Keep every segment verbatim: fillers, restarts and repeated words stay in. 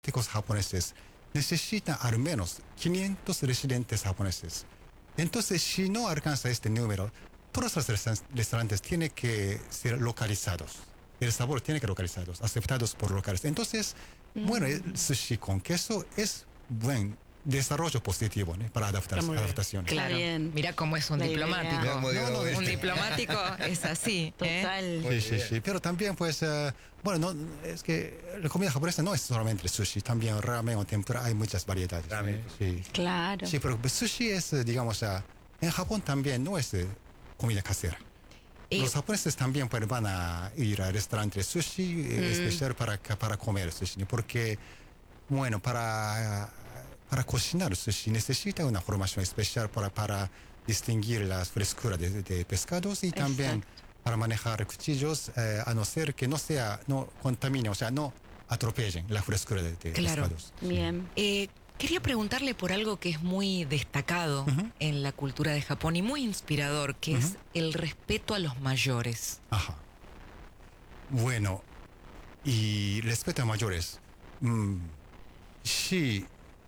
turísticos japoneses necesitan al menos quinientos residentes japoneses. Entonces, si no alcanza este número, todos los restaurantes tienen que ser localizados. El sabor tiene que ser localizados, aceptados por locales. Entonces, mm. bueno, el sushi con queso es buen desarrollo positivo, ¿no? Para adaptar, adaptaciones. Claro. Mira cómo es un La diplomático. idea. No, no, un este. diplomático es así. Total. ¿eh? Sí, sí, sí. Pero también, pues, uh, bueno, no, es que la comida japonesa no es solamente el sushi, también ramen o tempura, hay muchas variedades. Ramen. Sí. Claro. Sí, pero pues, sushi es, eh, digamos, uh, en Japón también no es eh, comida casera. Y los japoneses también pues, van a ir al restaurante sushi eh, Mm. especial para, para comer sushi, porque, bueno, para, para cocinar sushi necesita una formación especial para, para distinguir las frescuras de, de pescados y también Exacto. para manejar cuchillos, eh, a no ser que no sea, no contamine, o sea, no atropellen la frescura de, de Claro. pescados. Sí. Bien. Eh, quería preguntarle por algo que es muy destacado Ujú. en la cultura de Japón y muy inspirador, que es Ujú. el respeto a los mayores. Ajá. Bueno, y respeto a mayores. Mm, sí.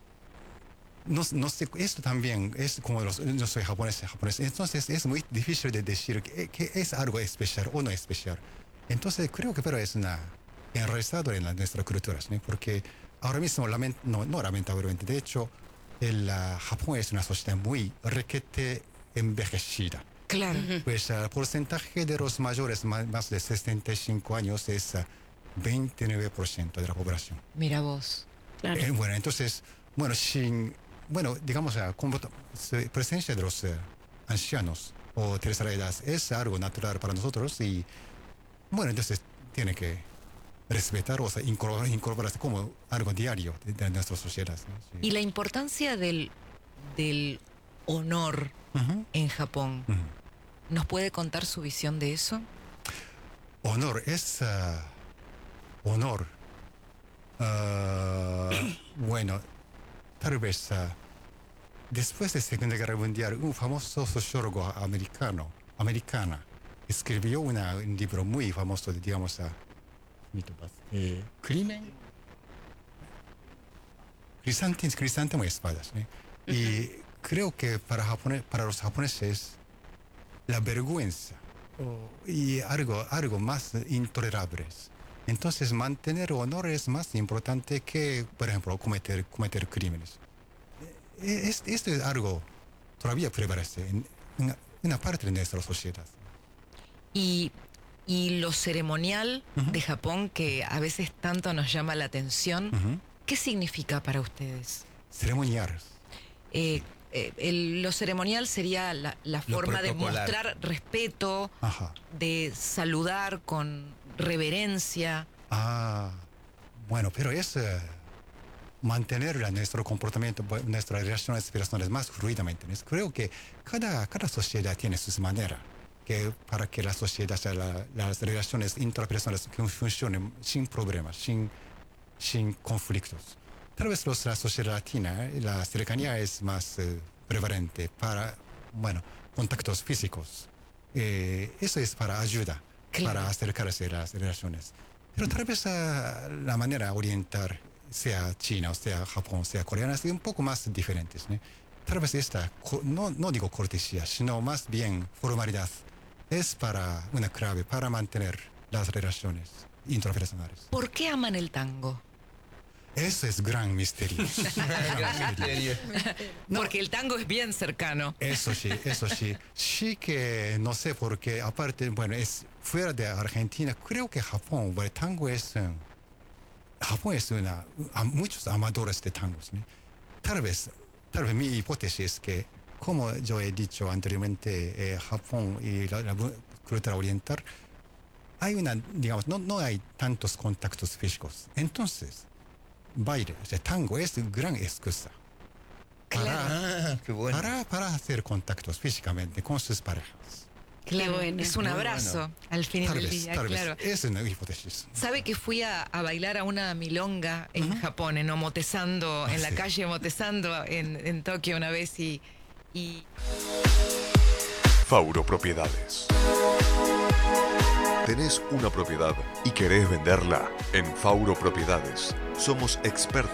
No, no sé, esto también es como los, yo soy japonés, japonés, entonces es muy difícil de decir que, que es algo especial o no especial. Entonces creo que pero es una enraizado en la, nuestra cultura, ¿sí? Porque ahora mismo, lament, no, no lamentablemente, de hecho, el uh, Japón es una sociedad muy requete envejecida. Claro. Pues el porcentaje de los mayores más, más de sesenta y cinco años es uh, veintinueve por ciento de la población. Mira vos. Claro. Eh, bueno, entonces, bueno, sin, bueno, digamos, la presencia de los eh, ancianos o tercera edad es algo natural para nosotros y, bueno, entonces tiene que respetar o sea, incorporar, incorporarse como algo diario de, de nuestra sociedad, ¿no? Sí. Y la importancia del, del honor Uh-huh. en Japón. Uh-huh. ¿Nos puede contar su visión de eso? Honor es uh, honor. Uh, bueno, tal vez uh, después de la Segunda Guerra Mundial, un famoso sociólogo americano, americana, escribió una, un libro muy famoso, de, digamos, uh, eh, crimen, crisántemos, crisántemo y espadas, ¿eh? Uh-huh. Y creo que para, japonés, para los japoneses la vergüenza oh. y algo, algo más intolerable. Entonces mantener honor es más importante que, por ejemplo, cometer, cometer crímenes. Es, esto es algo todavía prevalece en, en una parte de nuestra sociedad. Y, y lo ceremonial uh-huh. de Japón, que a veces tanto nos llama la atención, uh-huh. ¿qué significa para ustedes? Ceremonial. Eh, eh, el, lo ceremonial sería la, la forma de mostrar respeto, Ajá. de saludar con reverencia. Ah, bueno, pero es uh, mantener nuestro comportamiento, nuestras relaciones personales más fluidamente. Creo que cada, cada sociedad tiene sus maneras que para que la sociedad, o sea, la, las relaciones intrapersonales funcionen sin problemas, sin, sin conflictos. Tal vez los, la sociedad latina, la cercanía es más eh, prevalente para, bueno, contactos físicos. Eh, eso es para ayuda, claro. para acercarse a las relaciones. Pero tal vez uh, la manera oriental, sea China, o sea Japón, sea coreana, es un poco más diferentes, ¿no? Tal vez esta, no, no digo cortesía, sino más bien formalidad, es para una clave para mantener las relaciones intrapersonales. ¿Por qué aman el tango? Eso es gran misterio. Gran misterio. No. Porque el tango es bien cercano. Eso sí, eso sí. Sí que no sé por qué, aparte, bueno, es fuera de Argentina, creo que Japón, el tango es... Um, Japón es una... A muchos amadores de tangos, ¿no? Tal vez, tal vez mi hipótesis es que, como yo he dicho anteriormente, eh, Japón y la, la cultura oriental, hay una, digamos, no, no hay tantos contactos físicos. Entonces, baile, o sea, tango es una gran excusa para, claro. ah, qué bueno. para, para hacer contactos físicamente con sus parejas. Claro, bueno. es un Muy abrazo bueno. al fin Tal del vez, día, tal claro. vez. Es una hipótesis. ¿Sabe que fui a, a bailar a una milonga en Uh-huh. Japón, en Omotesando, Ah, en la sí. calle Omotesando, en, en Tokio una vez y... y... Fauro Propiedades. ¿Tenés una propiedad y querés venderla? En Fauro Propiedades somos expertos